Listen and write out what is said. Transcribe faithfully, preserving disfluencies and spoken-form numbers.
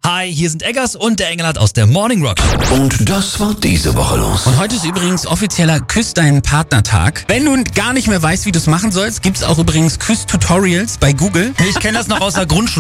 Hi, hier sind Eggers und der Engelhardt aus der Morning Rock. Und das war diese Woche los. Und heute ist übrigens offizieller Küss deinen Partner-Tag. Wenn du gar nicht mehr weißt, wie du es machen sollst, gibt's auch übrigens Küss-Tutorials bei Google. Ich kenne das noch aus der Grundschule.